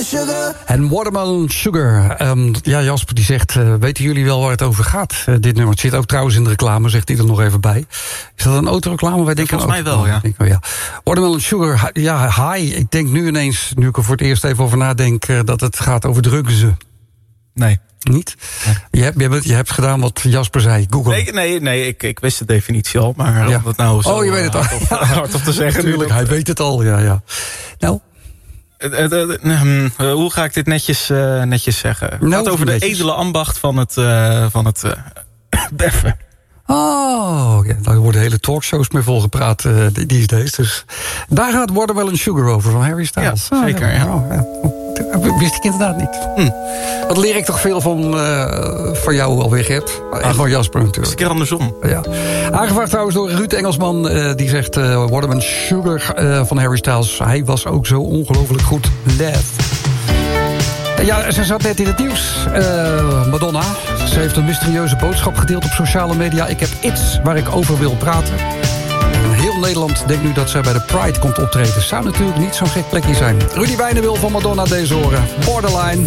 En Watermelon Sugar. Ja, Jasper die zegt, weten jullie wel waar het over gaat? Dit nummer. Het zit ook trouwens in de reclame, zegt hij er nog even bij. Is dat een autoreclame? Wij denken volgens mij wel, ja. Ja. Watermelon Sugar, ja, hi. Ik denk nu ineens, nu ik er voor het eerst even over nadenk, dat het gaat over drugs. Nee. Niet? Nee. Je hebt gedaan wat Jasper zei. Google. Nee, ik wist de definitie al. Maar om dat nou zo je weet het al. hardop te zeggen. Natuurlijk, hij weet het al, ja. Nou? Hoe ga ik dit netjes zeggen? Het Nou, gaat over de edele ambacht van het beffen. Oh, ja, daar worden hele talkshows mee volgepraat these days. Dus daar gaat Watermelon Sugar over van Harry Styles. Ja, zeker, ja. Wist ik inderdaad niet. Wat leer ik toch veel van jou alweer, Gert? En van Jasper natuurlijk. Is een keer andersom. Ja. Aangevraagd trouwens door Ruud Engelsman. Die zegt Watermelon Sugar van Harry Styles. Hij was ook zo ongelooflijk goed. Left. Ja, ze zat net in het nieuws. Madonna. Ze heeft een mysterieuze boodschap gedeeld op sociale media. Ik heb iets waar ik over wil praten. En heel Nederland denkt nu dat zij bij de Pride komt optreden. Zou natuurlijk niet zo'n gek plekje zijn. Rudy Wijnenwil van Madonna deze horen. Borderline.